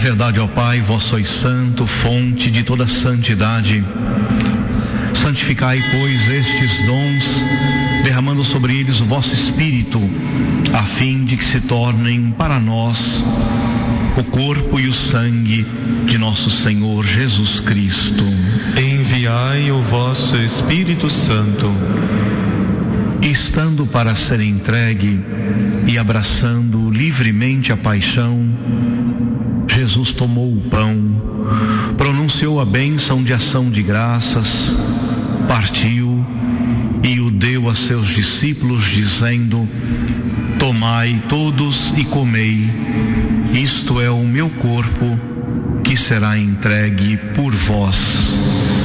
verdade, ó Pai, vós sois santo, fonte de toda santidade. Santificai, pois, estes dons, derramando sobre eles o vosso Espírito, a fim de que se tornem para nós o corpo e o sangue de nosso Senhor Jesus Cristo. Enviai o vosso Espírito Santo. Estando para ser entregue e abraçando livremente a paixão, Jesus tomou o pão, pronunciou a bênção de ação de graças, partiu e o deu a seus discípulos, dizendo: tomai todos e comei, isto é o meu corpo, que será entregue por vós.